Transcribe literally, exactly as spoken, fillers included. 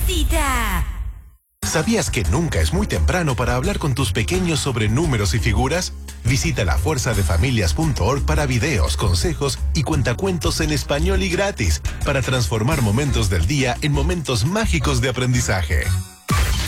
Cita. ¿Sabías que nunca es muy temprano para hablar con tus pequeños sobre números y figuras? Visita la fuerza de familias punto org para videos, consejos y cuentacuentos en español y gratis para transformar momentos del día en momentos mágicos de aprendizaje.